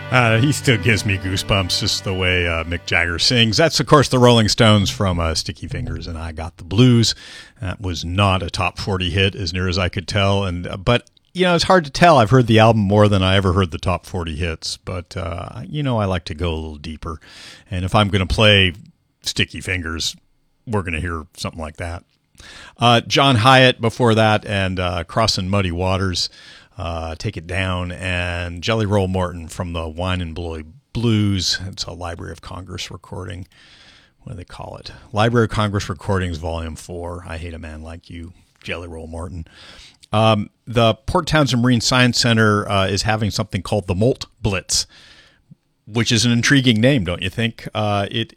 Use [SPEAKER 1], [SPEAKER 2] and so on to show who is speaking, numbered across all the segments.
[SPEAKER 1] He still gives me goosebumps just the way Mick Jagger sings. That's, of course, the Rolling Stones from Sticky Fingers and I Got the Blues. That was not a top 40 hit, as near as I could tell. But it's hard to tell. I've heard the album more than I ever heard the top 40 hits. But, I like to go a little deeper. And if I'm going to play Sticky Fingers, we're going to hear something like that. John Hyatt before that, and Crossin' Muddy Waters. Take It Down, and Jelly Roll Morton from the Wine and Bloy Blues. It's a Library of Congress recording. What do they call it? Library of Congress Recordings, Volume 4. I Hate a Man Like You, Jelly Roll Morton. The Port Townsend Marine Science Center is having something called the Molt Blitz, which is an intriguing name, don't you think? They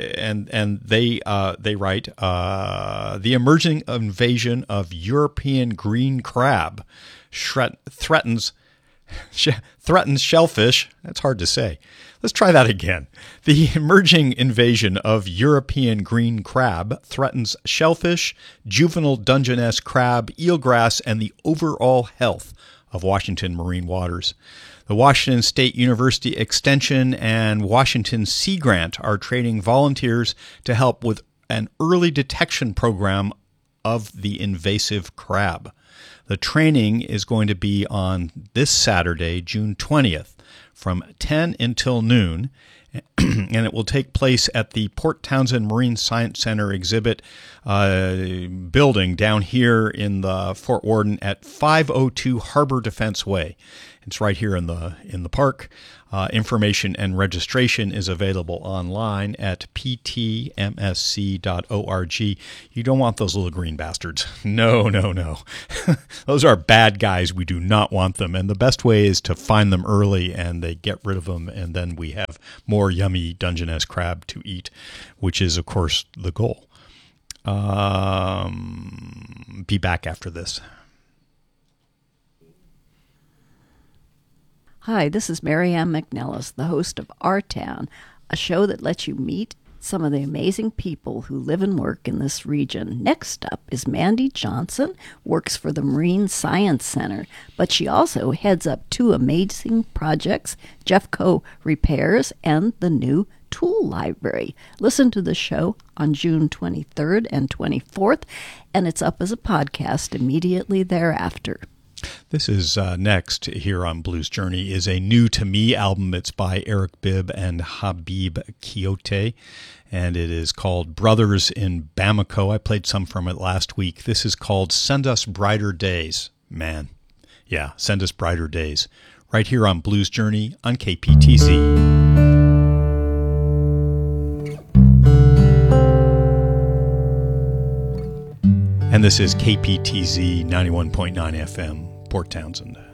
[SPEAKER 1] write the emerging invasion of European green crab threatens shellfish. That's hard to say. Let's try that again. The emerging invasion of European green crab threatens shellfish, juvenile Dungeness crab, eelgrass, and the overall health of Washington marine waters. The Washington State University Extension and Washington Sea Grant are training volunteers to help with an early detection program of the invasive crab. The training is going to be on this Saturday, June 20th, from 10 until noon, and it will take place at the Port Townsend Marine Science Center exhibit building down here in the Fort Worden at 502 Harbor Defense Way. It's right here in the park. Information and registration is available online at ptmsc.org. You don't want those little green bastards. No. Those are bad guys. We do not want them. And the best way is to find them early and they get rid of them. And then we have more yummy Dungeness crab to eat, which is, of course, the goal. Be back after this.
[SPEAKER 2] Hi, this is Marianne McNellis, the host of Our Town, a show that lets you meet some of the amazing people who live and work in this region. Next up is Mandy Johnson, works for the Marine Science Center, but she also heads up two amazing projects, Jeffco Repairs and the new Tool Library. Listen to the show on June 23rd and 24th, and it's up as a podcast immediately thereafter.
[SPEAKER 1] This is next here on Blues Journey is a new to me album. It's by Eric Bibb and Habib Quixote, and it is called Brothers in Bamako. I played some from it last week. This is called Send Us Brighter Days. Man, yeah, Send Us Brighter Days. Right here on Blues Journey on KPTZ. And this is KPTZ 91.9 FM, Port Townsend.